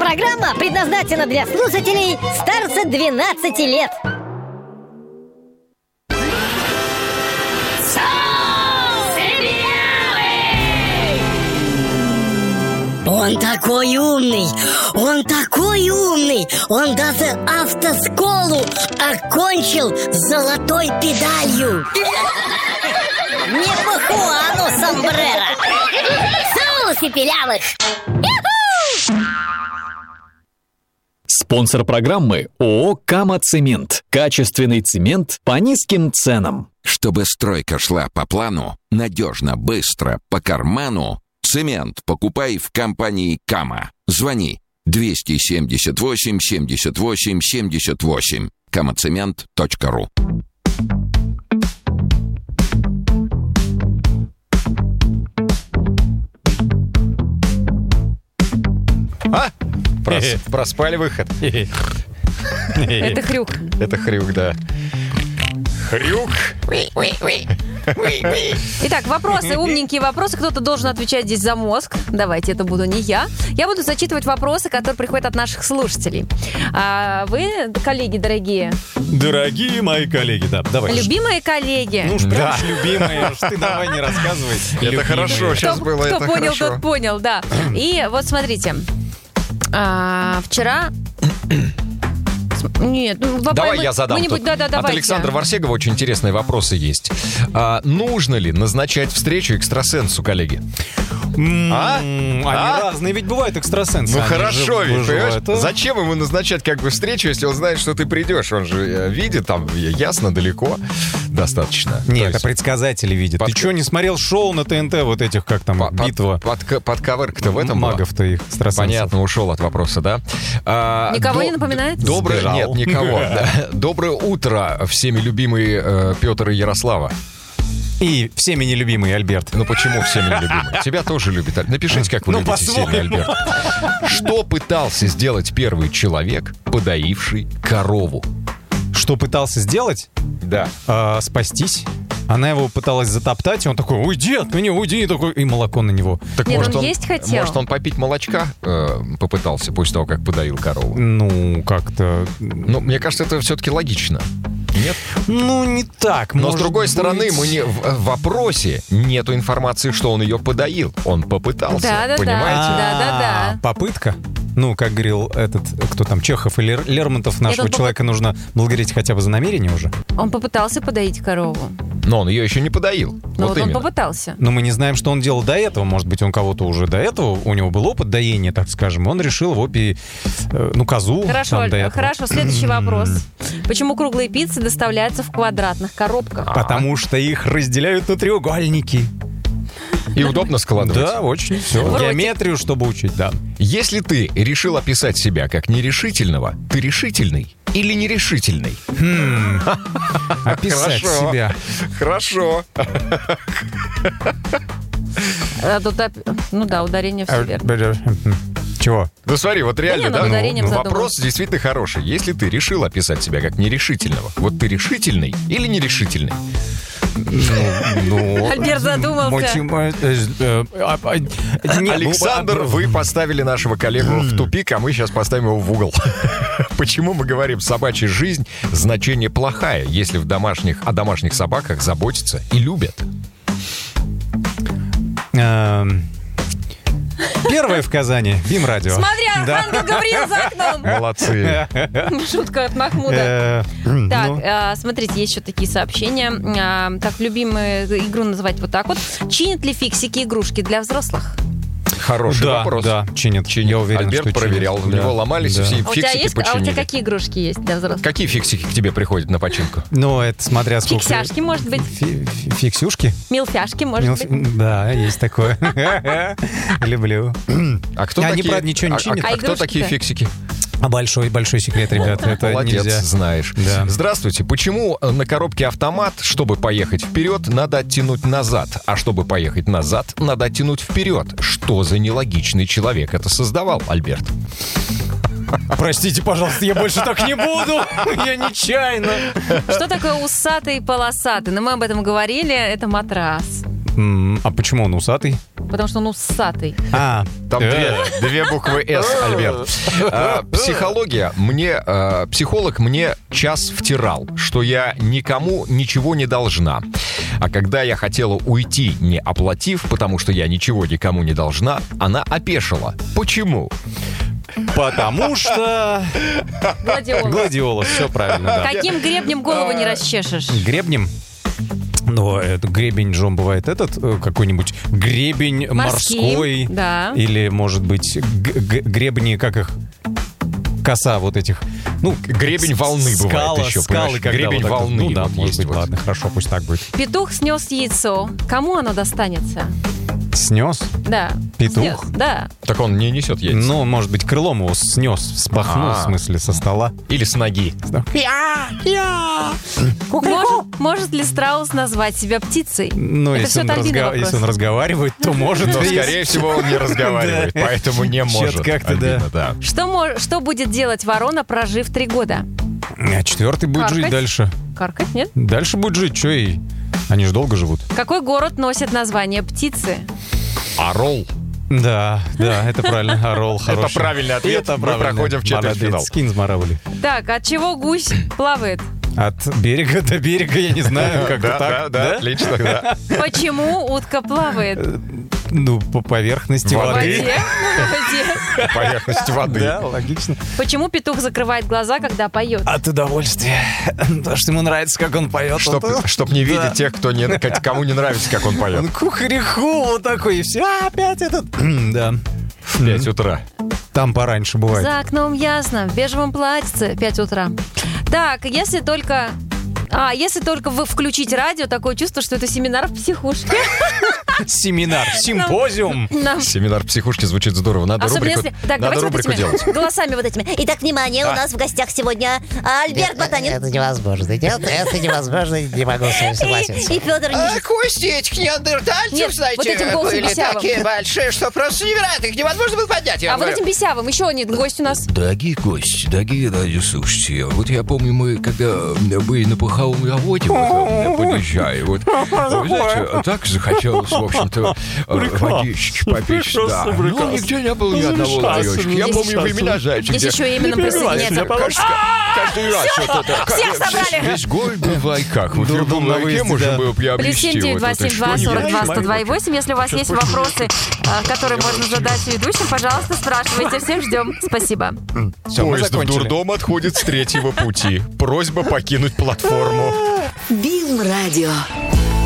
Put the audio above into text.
Программа предназначена для слушателей старше 12 лет. Он такой умный, он даже автошколу окончил с золотой педалью. Не похуану сомбреро. Соусы пилявых. Спонсор программы ООО «Кама-Цемент». Качественный цемент по низким ценам. Чтобы стройка шла по плану, надежно, быстро, по карману, цемент покупай в компании «Кама». Звони 278 78 78. kamacement.ru. Проспали выход. Это хрюк. Это хрюк, да. Хрюк. Итак, вопросы, умненькие вопросы. Кто-то должен отвечать здесь за мозг. Давайте, это буду не я. Я буду зачитывать вопросы, которые приходят от наших слушателей. А вы, коллеги дорогие? Дорогие мои коллеги, да, давай. Любимые коллеги? Ну уж прям уж любимые, уж ты давай не рассказывай. Это хорошо сейчас было, это Кто понял, хорошо. тот понял, да. И вот смотрите. Вчера... Нет, давай я задам. От Александра Варсегова очень интересные вопросы есть. Нужно ли назначать встречу экстрасенсу, коллеги? Они разные ведь бывают экстрасенсы. Ну хорошо, ведь, понимаешь? Зачем ему назначать как бы встречу, если он знает, что ты придешь? Он же видит там ясно, далеко достаточно. Нет, это предсказатели видят. Ты что, не смотрел шоу на ТНТ вот этих, как там, битва? Подковырка-то в этом магов-то их, экстрасенсов. Понятно, ушел от вопроса, да? Никого не напоминает? Нет, никого. Доброе утро, всеми любимые Петр и Ярослава. И всеми нелюбимый Альберт. Ну почему всеми нелюбимый? Тебя тоже любят. Напишите, как вы любите всеми, Альберт. Что пытался сделать первый человек, подоивший корову? Что пытался сделать? Да. Спастись. Она его пыталась затоптать, и он такой: уйди от меня, уйди, такой, и молоко на него. Так нет, может, он есть хотел. Может, он попить молочка попытался после того, как подоил корову? Ну, как-то... Ну, мне кажется, это все-таки логично. Нет? Ну, не так. Но, с другой стороны, в вопросе нету информации, что он ее подоил. Он попытался, понимаете? Да. Попытка? Ну, как говорил кто там, Чехов или Лермонтов, нашего человека нужно благодарить хотя бы за намерение уже. Он попытался подоить корову. Но он ее еще не подоил. Ну, вот он попытался. Но мы не знаем, что он делал до этого. Может быть, он кого-то уже до этого, у него был опыт доения, так скажем. Он решил его козу. Хорошо, следующий вопрос. Почему круглые пиццы доставляются в квадратных коробках? Потому что их разделяют на треугольники. И удобно складывать. Да, очень. Все. Геометрию, чтобы учить, да. Если ты решил описать себя как нерешительного, ты решительный или нерешительный? Описать себя. Хорошо. Ну да, ударение все верно. Чего? Ну смотри, вот реально, да? Вопрос задумался. действительно хороший. Если ты решил описать себя как нерешительного, вот ты решительный или нерешительный? Альберт задумался. Александр, вы поставили нашего коллегу в тупик, а мы сейчас поставим его в угол. Почему мы говорим «собачья жизнь» значение плохая, если о домашних собаках заботятся и любят? Первое в Казани. БИМ-радио. Смотри, ангел Гавриил за окном. Молодцы. Шутка от Махмуда. Так, смотрите, есть еще такие сообщения. Так, любимую игру называть вот так вот. Чинят ли фиксики игрушки для взрослых? Хороший вопрос. Да, чинят. Я уверен, Альберт что проверял. У него ломались, и все фиксики починили. А у тебя какие игрушки есть для взрослых? Какие фиксики к тебе приходят на починку? Ну, это смотря сколько... Фиксяшки, может быть. Фиксюшки? Милфяшки, может быть. Да, есть такое. Люблю. А кто Они, правда, ничего не чинят. А кто такие фиксики? Большой секрет, ребята. Это молодец, нельзя. знаешь. Да. Здравствуйте. Почему на коробке автомат, чтобы поехать вперед, надо оттянуть назад, а чтобы поехать назад, надо оттянуть вперед? Что за нелогичный человек это создавал, Альберт? Простите, пожалуйста, я больше так не буду. Я нечаянно. Что такое усатый и полосатый? Ну, мы об этом говорили. Это матрас. А почему он усатый? потому что он усатый. А, Там две буквы «С», Альберт. Психология. Психолог мне час втирал, что я никому ничего не должна. А когда я хотела уйти, не оплатив, потому что я ничего никому не должна, она опешила. Почему? потому что... Гладиолус, все правильно, да. Каким гребнем голову не расчешешь? Гребнем? Ну, это гребень же он бывает какой-нибудь гребень морской. Да. Или, может быть, гребни, как их... Коса вот этих... Ну, гребень волны бывает еще, скалы, гребень вот волны. Ну да, вот может быть, вот. ладно, хорошо, пусть так будет. Петух снес яйцо. Кому оно достанется? Снес? Да. Петух? Снес, да. Так он не несет яйца. Ну, может быть, крылом его снес, спахнул, в смысле, со стола. Или с ноги. Может ли страус назвать себя птицей? Ну, Это если всё-то вопрос. если он разговаривает, то может. Но, скорее всего, он не разговаривает, поэтому не может. Чё-то как-то, Альбина, да. Что будет делать ворона, прожив 3 года? А 4-й будет жить Каркать? дальше. Каркать, нет? Дальше будет жить, что и... Они же долго живут. Какой город носит название птицы? Орол. Да, это правильно. Орол хороший. Это правильный ответ. Это Мы правильно. проходим в четвертьфинал. Молодец, скин змаравли. Так, от чего гусь плавает? От берега до берега, я не знаю, как так. Да, отлично, да. Почему утка плавает? Ну, по поверхности В воды. воде? В воде. Поверхность воды. Да, логично. Почему петух закрывает глаза, когда поет? От удовольствия. Потому что ему нравится, как он поет. Чтоб не видеть тех, кому не нравится, как он поет. Он кухариху вот такой, и все, опять этот... Да. В 5 утра. Там пораньше бывает. За окном ясно, в бежевом платьице, 5 утра. Так, если только вы включить радио, такое чувство, что это семинар в психушке. Семинар, симпозиум. Семинар психушки звучит здорово. Надо Особенно рубрику, если... Так, надо давайте вот рубрику этими делать. голосами вот этими. Итак, внимание, у нас в гостях сегодня Альберт Ботанин. Это невозможно. Нет, это невозможно, не могу с вами согласиться. И Федор Нижник. Кости этих неандертальцев, Нет, знаете, вот этим голосом были бесявым. такие большие, что просто невероятно. Их невозможно было поднять. я А вот говорю. этим бесявым еще один гость у нас. Дорогие гости, дорогие радиослушатели, вот я помню, мы когда были на паховом работе, вот, подъезжая, вот, вы знаете, так захотелось, в общем-то, водички попить, да. Ну, нигде не было ни одного ларечка. Я помню, вы меня знаете, Здесь еще именно присоединяется. Каждый раз вот это... Всех собрали! Весь город был в лайках. Вот в Дурдом любом на лайке выезде, можно да. было Плюс приобрести. 7-9-2-7-2-42-8. Если у вас есть вопросы, которые можно задать ведущим, пожалуйста, спрашивайте. Всех ждем. Спасибо. Все, мы Поезд в закончили. дурдом отходит с 3-го пути. Просьба покинуть платформу. Билм радио.